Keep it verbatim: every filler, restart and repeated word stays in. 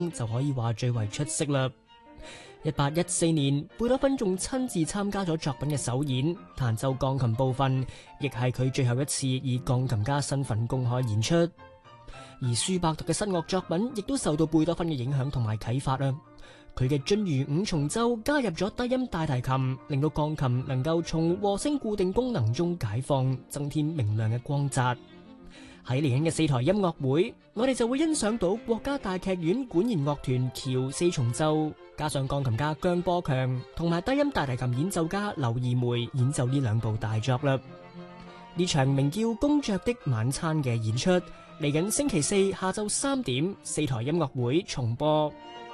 就可以話最為出色啦。一八一四年，貝多芬仲親自參加咗作品嘅首演，彈奏鋼琴部分，亦係佢最後一次以鋼琴家身份公開演出。而舒伯特嘅室樂作品亦都受到貝多芬嘅影響同埋啟發啊！佢嘅鱒魚五重奏加入咗低音大提琴，令到鋼琴能夠從和聲固定功能中解放，增添明亮嘅光澤。喺嚟緊嘅四台音樂會，我哋就會欣賞到國家大劇院管弦樂團喬四重奏，加上鋼琴家姜波強同埋低音大提琴演奏家劉怡梅演奏呢兩部大作啦。呢場名叫《公爵的晚餐》嘅演出，嚟緊星期四下晝三點，四台音樂會重播。